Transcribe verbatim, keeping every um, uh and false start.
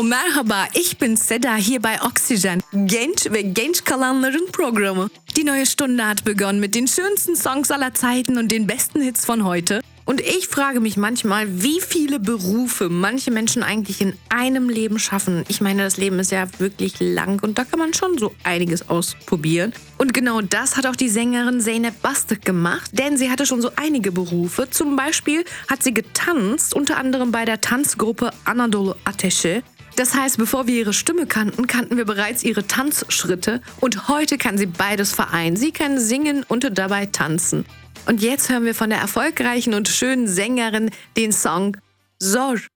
merhaba, ich bin Seda hier bei Oxygen. Genç ve genç kalanların programı. Die neue Stunde hat begonnen mit den schönsten Songs aller Zeiten und den besten Hits von heute. Und ich frage mich manchmal, wie viele Berufe manche Menschen eigentlich in einem Leben schaffen. Ich meine, das Leben ist ja wirklich lang und da kann man schon so einiges ausprobieren. Und genau das hat auch die Sängerin Zeynep Bastık gemacht, denn sie hatte schon so einige Berufe. Zum Beispiel hat sie getanzt, unter anderem bei der Tanzgruppe Anadolu Ateşi. Das heißt, bevor wir ihre Stimme kannten, kannten wir bereits ihre Tanzschritte. Und heute kann sie beides vereinen. Sie kann singen und dabei tanzen. Und jetzt hören wir von der erfolgreichen und schönen Sängerin den Song Zor.